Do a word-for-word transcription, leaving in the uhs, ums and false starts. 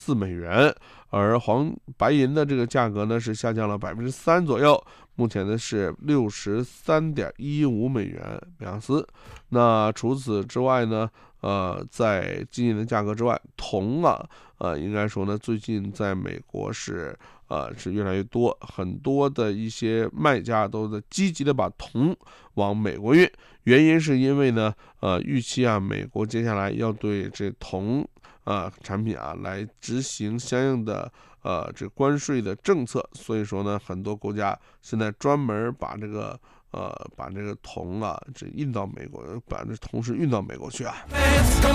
四美元，而黄白银的这个价格呢是下降了百分之三左右，目前呢是六十三点一五美元每盎司。那除此之外呢，呃，在金银的价格之外，铜啊，呃，应该说呢，最近在美国是呃是越来越多，很多的一些卖家都在积极的把铜往美国运，原因是因为呢，呃，预期啊，美国接下来要对这铜啊产品啊来执行相应的呃这关税的政策，所以说呢，很多国家现在专门把这个呃把这个铜啊这运到美国，把这铜是运到美国去啊。